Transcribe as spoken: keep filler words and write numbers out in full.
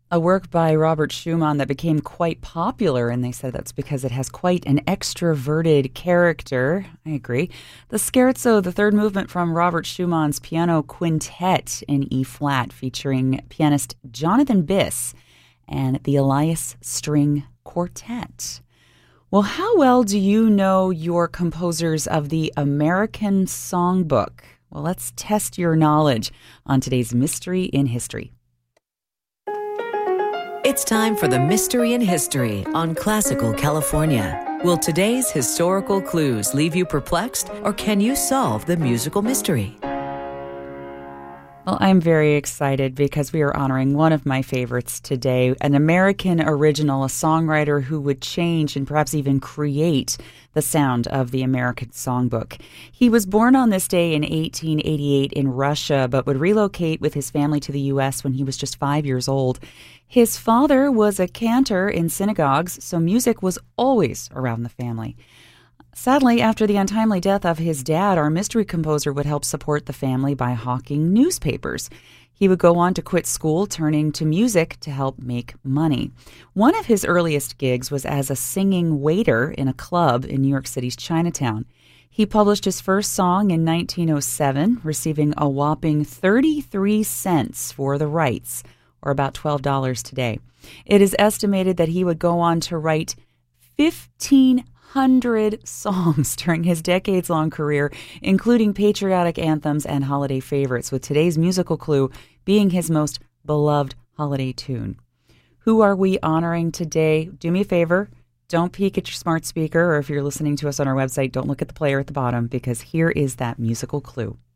A work by Robert Schumann that became quite popular, and they said that's because it has quite an extroverted character. I agree. The Scherzo, the third movement from Robert Schumann's Piano Quintet in E-flat, featuring pianist Jonathan Biss and the Elias String Quartet. Well, how well do you know your composers of the American Songbook? Well, let's test your knowledge on today's Mystery in History. It's time for the Mystery in History on Classical California. Will today's historical clues leave you perplexed, or can you solve the musical mystery? Well, I'm very excited because we are honoring one of my favorites today, an American original, a songwriter who would change and perhaps even create the sound of the American Songbook. He was born on this day in eighteen eighty-eight in Russia, but would relocate with his family to the U S when he was just five years old. His father was a cantor in synagogues, so music was always around the family. Sadly, after the untimely death of his dad, our mystery composer would help support the family by hawking newspapers. He would go on to quit school, turning to music to help make money. One of his earliest gigs was as a singing waiter in a club in New York City's Chinatown. He published his first song in nineteen oh seven, receiving a whopping thirty-three cents for the rights, or about twelve dollars today. It is estimated that he would go on to write fifteen hundred songs during his decades-long career, including patriotic anthems and holiday favorites, with today's musical clue being his most beloved holiday tune. Who are we honoring today? Do me a favor, don't peek at your smart speaker, or if you're listening to us on our website, don't look at the player at the bottom, because here is that musical clue.